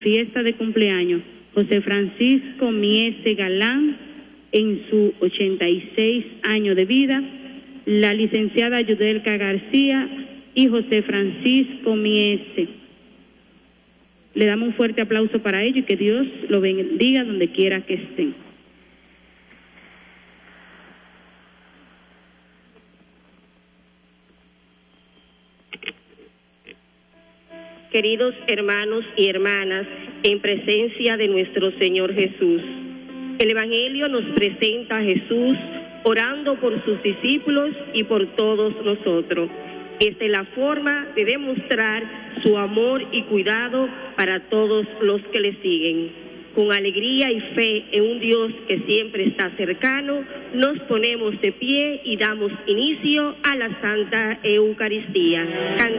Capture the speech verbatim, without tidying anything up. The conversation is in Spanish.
Fiesta de cumpleaños, José Francisco Miese Galán, en su ochenta y seis años de vida, la licenciada Yudelka García y José Francisco Miese. Le damos un fuerte aplauso para ellos y que Dios lo bendiga donde quiera que estén. Queridos hermanos y hermanas, en presencia de nuestro Señor Jesús, el Evangelio nos presenta a Jesús orando por sus discípulos y por todos nosotros. Esta es la forma de demostrar su amor y cuidado para todos los que le siguen. Con alegría y fe en un Dios que siempre está cercano, nos ponemos de pie y damos inicio a la Santa Eucaristía.